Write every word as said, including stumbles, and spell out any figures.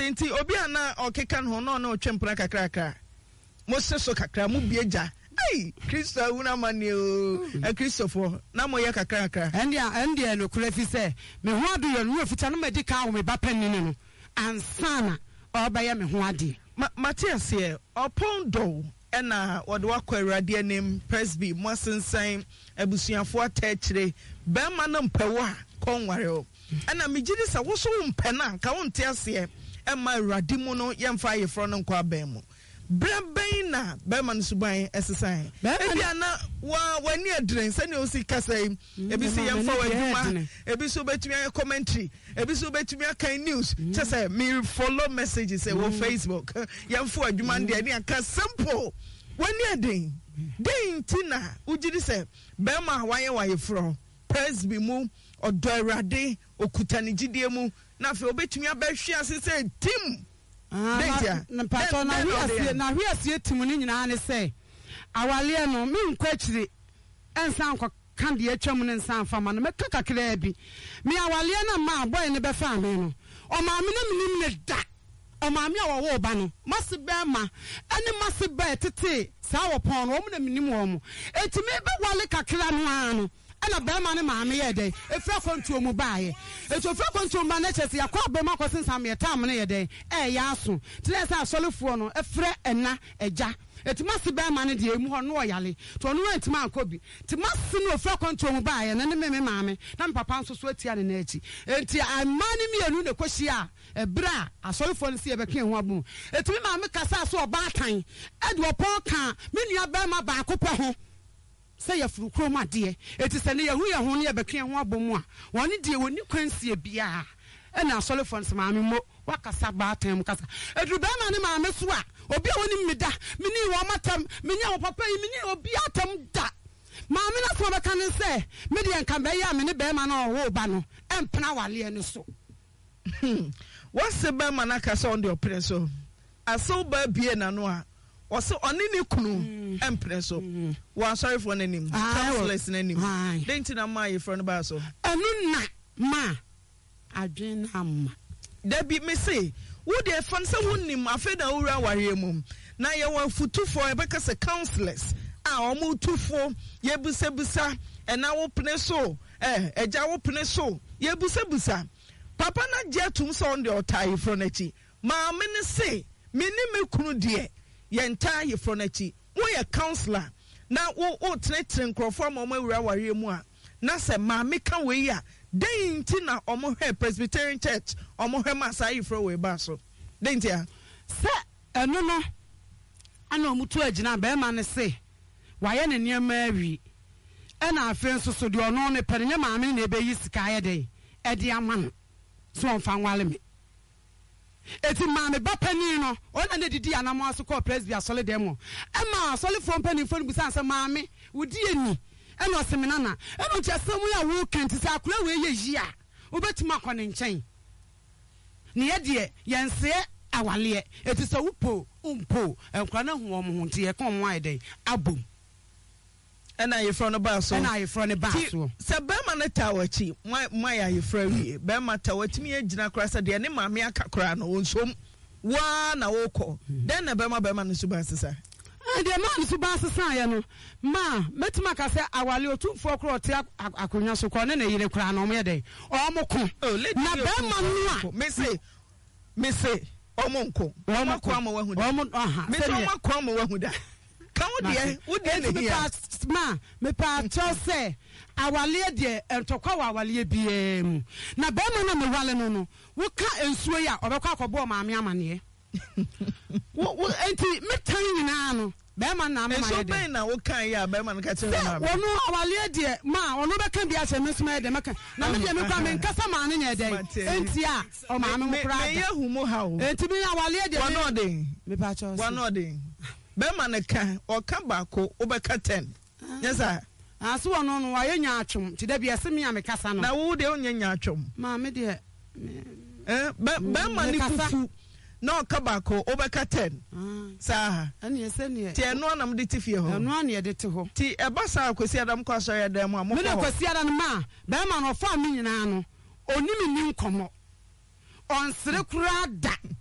senti obi ana okekan ho no na otwempra kakra kakra mo seso kakra mo bieja ai Kristo una mane o e Kristofo na mo ye kakra kakra ende ende no kura fi se me ho ado yo no fita no medical wo me ba panini no ansana obaye me ho ade Matthias here opondo ena wode wakọ Awurade anim presby mo sensan abusuafo atachire be ma no mpewo a konware o ena megidi sa wo so mpe na ka wonte ase e ma Awurade mu no yemfa yefro no nkwa ban mu breben na be ma no suban esesan e bia na wa wani adren sani o si kasai e bi si yemfa waduma e bi so betumi an commentary e bi so betumi an news just say me follow messages e wo Facebook yemfa aduma de ani aka simple wani adren den tina ujidi se be ma waye waye fro presby mu odo Awurade okutani gidie mu na fe obetumi abahwe ase se tim ah na pato na hwiasie na hwiasie tim ni nyina ne se awale no me nkwachiri ensan kwa kandi atwam ne nsan fama no meka kakra bi me awale na ma boy ne be fa me no o ma me na minim ne da o ma me a wo ba no mase be ma ene mase be tete sa wo pon no o mu na minim wo mu etime be wale kakra no ano ana be ma ne ma me ye den efra kontuo mu baaye eto efra kontuo ma na chese yakwa be ma kosen sam ye tam ne ye den e ya aso tire sa asolefo no efra ena eja etima se be ma ne de emu ho no oyale to no entima ankobi tima se no efra kontuo mu baaye na ne me me ma me na papa nso so atia ne na achi enti amani mi enu ne kohia ebra asolefo no se ye be kan ho abu etimi ma me kasa so oba tan e de opon kan me nua be ma ba akopɛ ho say ya furu kroma de eti se ne yahu yahu ne yebekwe ho abomu a woni de woni kwansie bia e na solefon se maame mo wakasa ba atem kasa edru ba ma ne maame so a obi a woni mmeda meni wo matam menya wo papa yi meni obi atam da maame na so be kan se me de enka be ya me ne be ma na wo ba no empena wale ne so what's the be ma na kasa on the opere so aso ba bie na no a also oni ne kunu empreso wa sorry for nanim counselors nanim denti na ma ye for no ba so anu na ma adwen amma da bi me say wo de fan se wonim afa na wura ware mu na ye wa futufo e beka se counselors a omu tufo ye busa busa e na wo pene so eh eja wo pene so ye busa busa papa na je tum so on the otai for na chi ma me ne say me ni me kunu de yenta ye fronachi wo ye counselor na wo wo tretre nkrofo ma mo awura ware mu a na se ma me ka we ya den ti na omo hwe Presbyterian Church omo hwe masai fro we ba so den ti a se eno no ana omutu agina be ma ne se waye ne niam awi ena afen so so de ono ne pere nya ma me na ebe yi sika ye den e de amano so on fa nwale me eti maame ba pani no ona ne didi anamo aso ko presby asole dem e ma asole from pani fo busa ansa maame wudi eni e no semina na e no chesem ya wo kanti sa akura we ye yi a obetima akone nchen ne ye de yense awale eti so wupo umpo enkura na hu omo hu nti e kon mo aiden abom ena ye fro no ba so ena ye fro ne ba so se be ma ne tawachi my ya ye fro wie be ma tawatimi ye gina kra se de ne maame akakra no onsom wa na woko den na be ma be ma ne suba sesa de ma ne suba sesa ye no ma metima ka se awale otumfo kro te akonya so ko ne na yire kra no mo ye den o mo ko na be ma no a me say me say o mo nko o mo ko ama wahu da o mo aha me say o mo ko ama wahu da kan wo de wo de ne hia ma me pa cho se awale de entokwa wa awale bia mu na be ma na me wale no no wo ka ensuo ya obekwa akobo maame amane wo enti me tan nyina no be ma na ma ye de so be na wo kan ya be ma no ka chere maame wo no awale de ma ono be kan bia che me sma de meka na me de me kwa me nkasa ma ne nye de enti a o maame mo kra me ye hu mo ha o enti me awale de wo no de me pa cho wo no de be ma ne kan o ka ba ko o be ka ten yes sir aso wono no wa ye nya atwom ti da bia se me ya me kasa no na wo de onye nya atwom ma me de eh be be ma ne kufu na o ka ba ko o be ka ten sa ani ese ne ti eno anam de ti fie ho eno ane de te ho ti e ba sa akosi adam kwa so ya dem a mo me na akosi adam ma be ma no fa me nyina no oni me ni nkomo on sere kura da